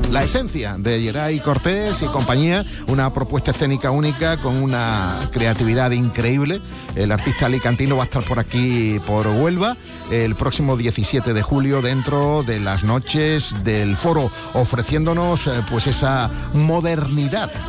La esencia de Geray Cortés y compañía, una propuesta escénica única con una creatividad increíble. El artista alicantino va a estar por aquí, por Huelva, el próximo 17 de julio dentro de las noches del Foro, ofreciéndonos pues esa modernidad